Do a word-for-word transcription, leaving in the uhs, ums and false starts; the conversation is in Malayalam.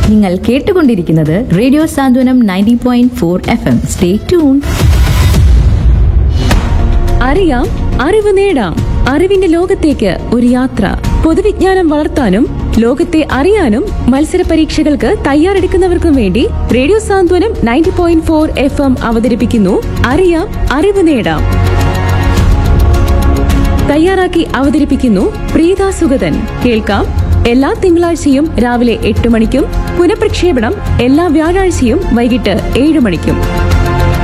നിങ്ങൾ കേട്ടുകൊണ്ടിരിക്കുന്നത് റേഡിയോ സാന്ത്വനം ninety point four F M. Stay tune. അറിയാം, അറിവ് നേടാം. അറിവിന്റെ ലോകത്തേക്ക് ഒരു യാത്ര. പൊതുവിജ്ഞാനം വളർത്താനും ലോകത്തെ അറിയാനും മത്സര പരീക്ഷകൾക്ക് തയ്യാറെടുക്കുന്നവർക്കും വേണ്ടി റേഡിയോ സാന്ത്വനം ninety point four F M അവതരിപ്പിക്കുന്നു അറിയാം, അറിവ് നേടാം. തയ്യാറാക്കി അവതരിപ്പിക്കുന്നു പ്രീത സുഗതൻ. കേൾക്കാം എല്ലാ തിങ്കളാഴ്ചയും രാവിലെ എട്ട് മണിക്കും പുനഃപ്രക്ഷേപണം എല്ലാ വ്യാഴാഴ്ചയും വൈകിട്ട് ഏഴ് മണിക്കും.